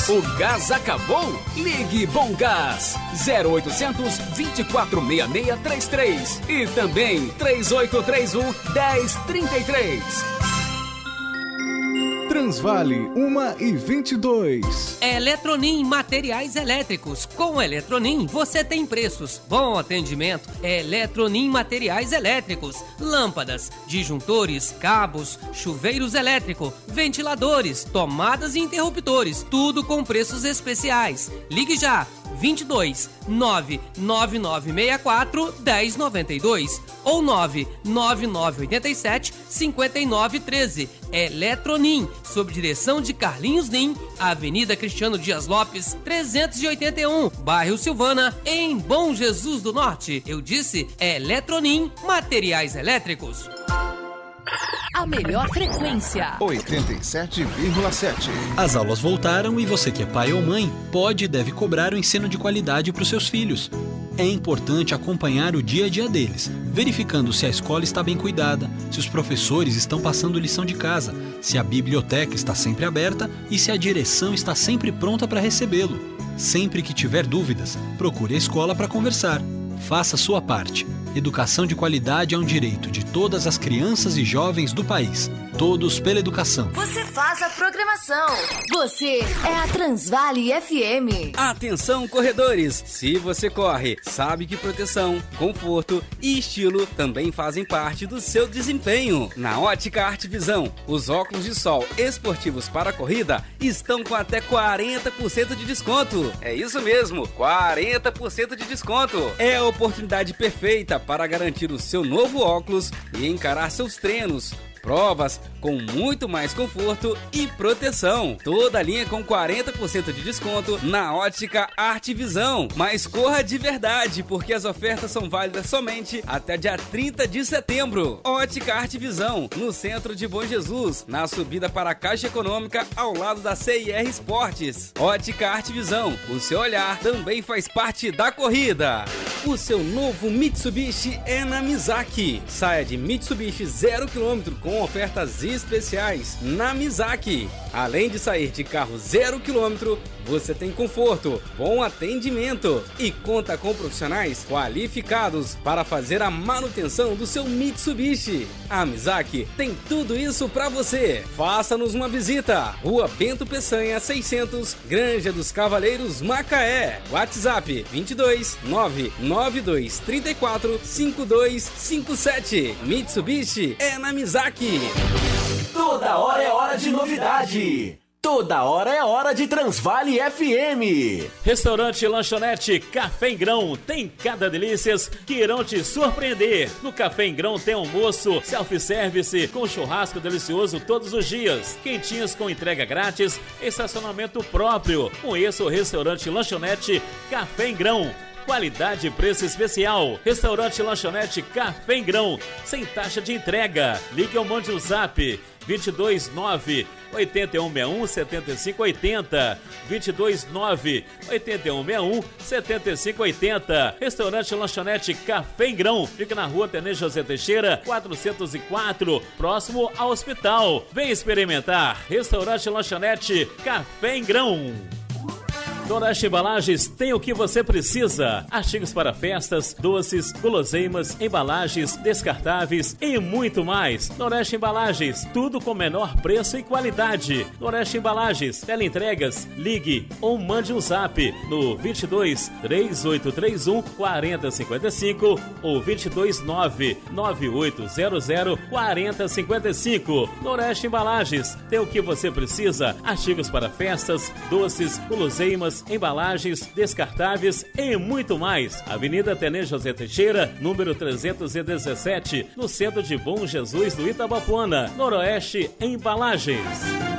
O gás acabou? Ligue Bom Gás 0800 246633 e também 3831 1033. Transvale 1h22. Eletronim Materiais Elétricos. Com Eletronim você tem preços, bom atendimento. Eletronim Materiais Elétricos. Lâmpadas, disjuntores, cabos, chuveiros elétricos, ventiladores, tomadas e interruptores. Tudo com preços especiais. Ligue já. 22 99964 1092 ou 99987 5913. Eletronim, sob direção de Carlinhos Nim, Avenida Cristiano Dias Lopes, 381, bairro Silvana, em Bom Jesus do Norte. Eu disse Eletronim Materiais Elétricos. A melhor frequência 87,7. As aulas voltaram e você que é pai ou mãe pode e deve cobrar o ensino de qualidade para os seus filhos. É importante acompanhar o dia a dia deles, verificando se a escola está bem cuidada, se os professores estão passando lição de casa, se a biblioteca está sempre aberta e se a direção está sempre pronta para recebê-lo. Sempre que tiver dúvidas, procure a escola para conversar. Faça sua parte. Educação de qualidade é um direito de todas as crianças e jovens do país. Todos pela educação. Você faz a programação. Você é a Transvale FM. Atenção, corredores! Se você corre, sabe que proteção, conforto e estilo também fazem parte do seu desempenho. Na Ótica Arte Visão, os óculos de sol esportivos para a corrida estão com até 40% de desconto. É isso mesmo, 40% de desconto. É a oportunidade perfeita para garantir o seu novo óculos e encarar seus treinos, provas com muito mais conforto e proteção. Toda a linha com 40% de desconto na Ótica Arte Visão. Mas corra de verdade, porque as ofertas são válidas somente até dia 30 de setembro. Ótica Arte Visão, no centro de Bom Jesus, na subida para a Caixa Econômica, ao lado da CIR Esportes. Ótica Arte Visão, o seu olhar também faz parte da corrida. O seu novo Mitsubishi é na Mizaki. Saia de Mitsubishi 0 km com ofertas especiais na Mizaki. Além de sair de carro 0 km, você tem conforto, bom atendimento e conta com profissionais qualificados para fazer a manutenção do seu Mitsubishi. A Mizaki tem tudo isso para você. Faça-nos uma visita. Rua Bento Peçanha 600, Granja dos Cavaleiros, Macaé. WhatsApp 22 992 34 5257. Mitsubishi é na Mizaki. Toda hora é hora de novidade. Toda hora é hora de Transvale FM. Restaurante Lanchonete Café em Grão tem cada delícias que irão te surpreender. No Café em Grão tem almoço, self-service com churrasco delicioso todos os dias, quentinhas com entrega grátis, estacionamento próprio. Conheça o Restaurante Lanchonete Café em Grão. Qualidade e preço especial. Restaurante Lanchonete Café em Grão, sem taxa de entrega. Ligue ou mande o zap 229 8161 7580 229 8161 7580. Restaurante Lanchonete Café em Grão fica na Rua Tenente José Teixeira 404, próximo ao hospital. Vem experimentar. Restaurante Lanchonete Café em Grão. Noroeste Embalagens tem o que você precisa. Artigos para festas, doces, guloseimas, embalagens, descartáveis e muito mais. Noroeste Embalagens, tudo com menor preço e qualidade. Noroeste Embalagens, teleentregas, ligue ou mande um zap no 22 3831 4055 ou 229 9800 4055. Noroeste Embalagens, tem o que você precisa. Artigos para festas, doces, guloseimas, embalagens, descartáveis e muito mais. Avenida Tenente José Teixeira, número 317, no centro de Bom Jesus do Itabapuana. Noroeste Embalagens.